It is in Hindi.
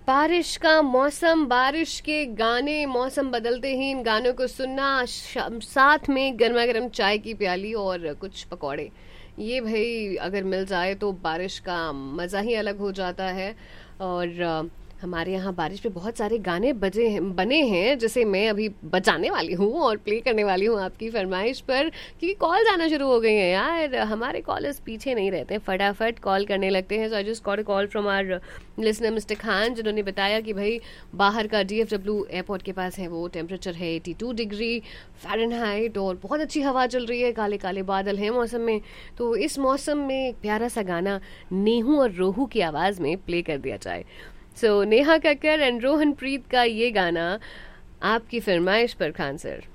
बारिश का मौसम, बारिश के गाने, मौसम बदलते ही इन गानों को सुनना, साथ में गर्मा गर्म चाय की प्याली और कुछ पकौड़े, ये भाई अगर मिल जाए तो बारिश का मज़ा ही अलग हो जाता है। और हमारे यहाँ बारिश पे बहुत सारे गाने बने हैं, जिसे मैं अभी बजाने वाली हूँ और प्ले करने वाली हूँ आपकी फरमाइश पर, क्योंकि कॉल आना शुरू हो गई हैं यार। हमारे कॉलर्स पीछे नहीं रहते, फटाफट कॉल करने लगते हैं। सो I just got a call from our listener mister Khan, जिन्होंने बताया कि भाई बाहर का DFW एयरपोर्ट के पास है वो टेम्परेचर है 82 डिग्री फ़ारेनहाइट और बहुत अच्छी हवा चल रही है, काले काले बादल हैं मौसम में। तो इस मौसम में एक प्यारा सा गाना नेहू और रोहू की आवाज़ में प्ले कर दिया जाए। सो नेहा कक्कर एंड रोहन प्रीत का ये गाना आपकी फरमाइश पर खान सर।